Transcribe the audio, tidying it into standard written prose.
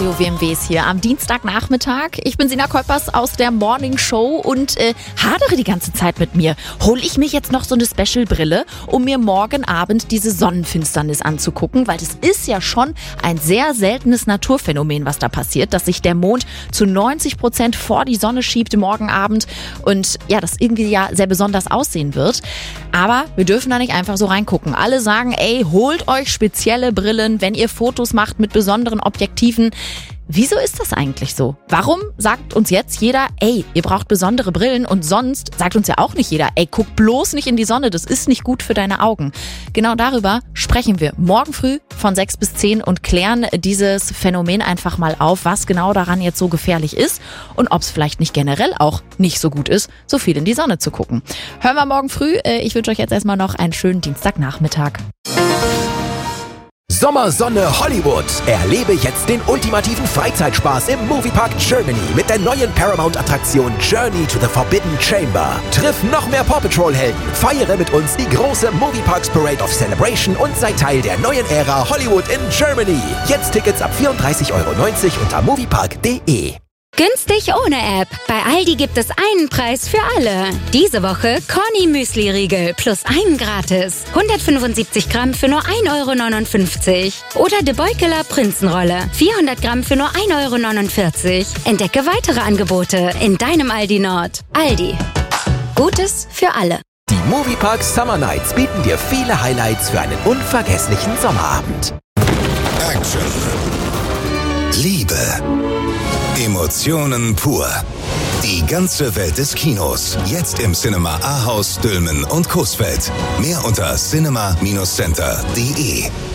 Radio WMWs hier am Dienstagnachmittag. Ich bin Sina Kolpers aus der Morning Show und hadere die ganze Zeit mit mir. Hole ich mir jetzt noch so eine Special-Brille, um mir morgen Abend diese Sonnenfinsternis anzugucken? Weil das ist ja schon ein sehr seltenes Naturphänomen, was da passiert, dass sich der Mond zu 90% vor die Sonne schiebt morgen Abend und ja, das irgendwie ja sehr besonders aussehen wird. Aber wir dürfen da nicht einfach so reingucken. Alle sagen, ey, holt euch spezielle Brillen, wenn ihr Fotos macht mit besonderen Objektiven. Wieso ist das eigentlich so? Warum sagt uns jetzt jeder, ey, ihr braucht besondere Brillen und sonst sagt uns ja auch nicht jeder, ey, guck bloß nicht in die Sonne, das ist nicht gut für deine Augen. Genau darüber sprechen wir morgen früh von 6 bis 10 und klären dieses Phänomen einfach mal auf, was genau daran jetzt so gefährlich ist und ob es vielleicht nicht generell auch nicht so gut ist, so viel in die Sonne zu gucken. Hören wir morgen früh. Ich wünsche euch jetzt erstmal noch einen schönen Dienstagnachmittag. Sommersonne Hollywood. Erlebe jetzt den ultimativen Freizeitspaß im Moviepark Germany mit der neuen Paramount-Attraktion Journey to the Forbidden Chamber. Triff noch mehr Paw Patrol-Helden, feiere mit uns die große Movieparks Parade of Celebration und sei Teil der neuen Ära Hollywood in Germany. Jetzt Tickets ab 34,90 € unter moviepark.de. Günstig ohne App. Bei Aldi gibt es einen Preis für alle. Diese Woche Corny Müsli-Riegel plus einen gratis. 175 Gramm für nur 1,59 €. Oder De Beukeler Prinzenrolle. 400 Gramm für nur 1,49 €. Entdecke weitere Angebote in deinem Aldi Nord. Aldi. Gutes für alle. Die Moviepark Summer Nights bieten dir viele Highlights für einen unvergesslichen Sommerabend. Action. Liebe. Emotionen pur. Die ganze Welt des Kinos. Jetzt im Cinema Ahaus, Dülmen und Coesfeld. Mehr unter cinema-center.de.